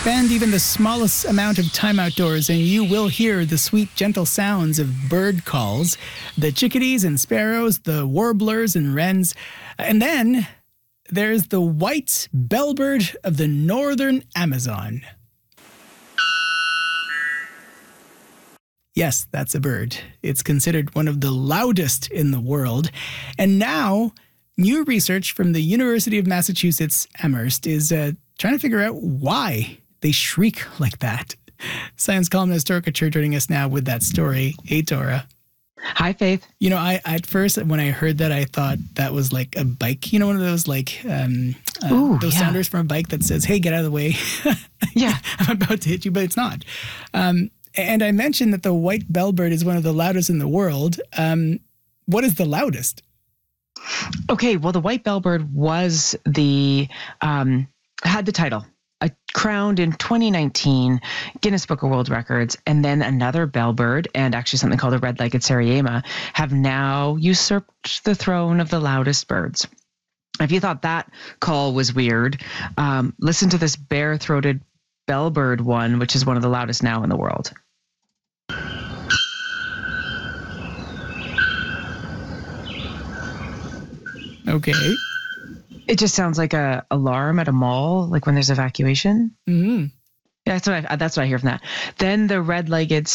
Spend even the smallest amount of time outdoors and you will hear the sweet, gentle sounds of bird calls, the chickadees and sparrows, the warblers and wrens. And then there's the white bellbird of the northern Amazon. Yes, that's a bird. It's considered one of the loudest in the world. And now, new research from the University of Massachusetts Amherst is trying to figure out why they shriek like that. Science columnist Torka Chur joining us now with that story. Hey, Tora. Hi, Faith. You know, I at first, when I heard that, I thought that was like a bike. You know, one of those sounders from a bike that says, hey, get out of the way. Yeah. I'm about to hit you, but it's not. And I mentioned that the white bellbird is one of the loudest in the world. What is the loudest? Okay, well, the white bellbird was had the title, crowned in 2019, Guinness Book of World Records, and then another bellbird and actually something called the red-legged Sariema have now usurped the throne of the loudest birds. If you thought that call was weird, listen to this bare-throated bellbird one, which is one of the loudest now in the world. Okay. It just sounds like a alarm at a mall, like when there's evacuation. Mm-hmm. Yeah, that's what I hear from that. Then the red-legged